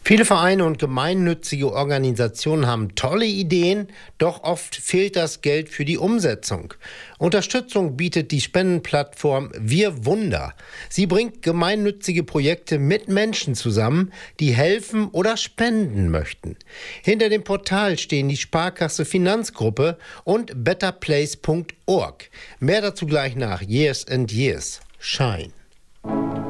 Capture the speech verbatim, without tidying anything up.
Viele Vereine und gemeinnützige Organisationen haben tolle Ideen, doch oft fehlt das Geld für die Umsetzung. Unterstützung bietet die Spendenplattform Wir Wunder. Sie bringt gemeinnützige Projekte mit Menschen zusammen, die helfen oder spenden möchten. Hinter dem Portal stehen die Sparkasse Finanzgruppe und better place punkt org. Mehr dazu gleich nach Years and Years. Shine.